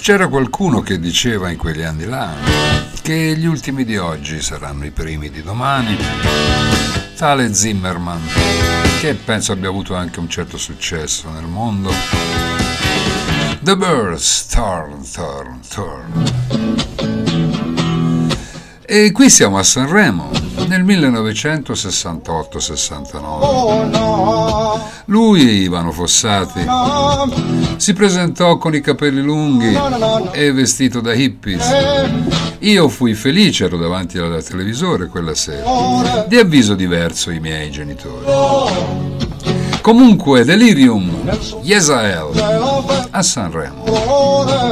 C'era qualcuno che diceva in quegli anni là che gli ultimi di oggi saranno i primi di domani. Tale Zimmerman, che penso abbia avuto anche un certo successo nel mondo. The Birds, Turn, Turn, Turn. E qui siamo a Sanremo, nel 1968-69. Lui e Ivano Fossati si presentò con i capelli lunghi e vestito da hippies. Io fui felice, ero davanti al televisore quella sera. Di avviso diverso i miei genitori. Comunque, Delirium, Yesael, a Sanremo.